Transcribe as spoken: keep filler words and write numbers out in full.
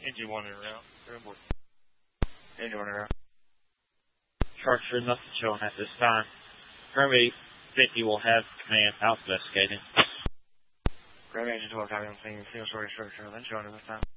Engine one and around. Remember. Engine one and around. Charts for nothing shown at this time. Grammy fifty will have command out investigating. Grammy Engine twelve, copy on scene. Field story structure, then showing at this time.